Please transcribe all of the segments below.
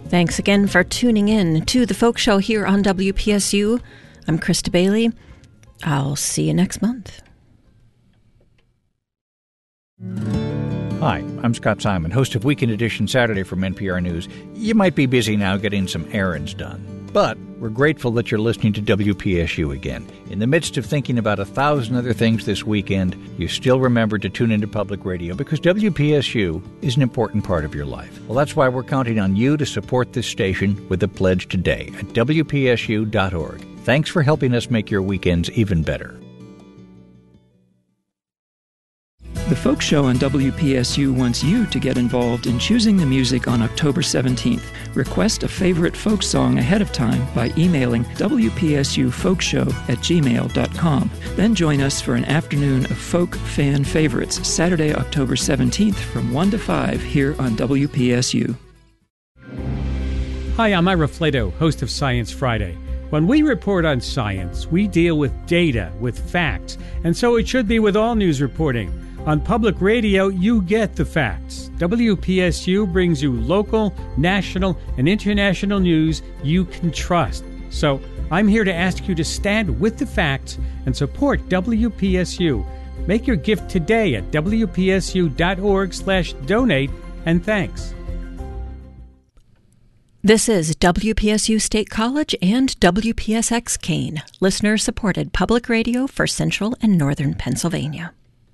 Thanks again for tuning in to The Folk Show here on WPSU. I'm Krista Bailey. I'll see you next month. Hi, I'm Scott Simon, host of Weekend Edition Saturday from NPR News. You might be busy now getting some errands done, but we're grateful that you're listening to WPSU again. In the midst of thinking about 1,000 other things this weekend, you still remember to tune into public radio because WPSU is an important part of your life. Well, that's why we're counting on you to support this station with a pledge today at WPSU.org. Thanks for helping us make your weekends even better. The Folk Show on WPSU wants you to get involved in choosing the music on October 17th. Request a favorite folk song ahead of time by emailing wpsufolkshow@gmail.com. Then join us for an afternoon of folk fan favorites, Saturday, October 17th from 1 to 5 here on WPSU. Hi, I'm Ira Flato, host of Science Friday. When we report on science, we deal with data, with facts, and so it should be with all news reporting. On public radio, you get the facts. WPSU brings you local, national, and international news you can trust. So I'm here to ask you to stand with the facts and support WPSU. Make your gift today at wpsu.org/donate, and thanks. This is WPSU State College and WPSX Kane, listener-supported public radio for Central and Northern Pennsylvania.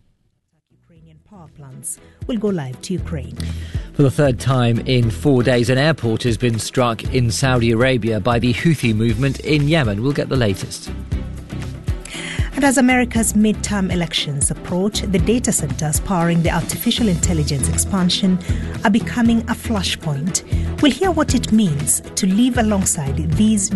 Plants will go live to Ukraine. For the third time in 4 days, an airport has been struck in Saudi Arabia by the Houthi movement in Yemen. We'll get the latest. And as America's midterm elections approach, the data centers powering the artificial intelligence expansion are becoming a flashpoint. We'll hear what it means to live alongside these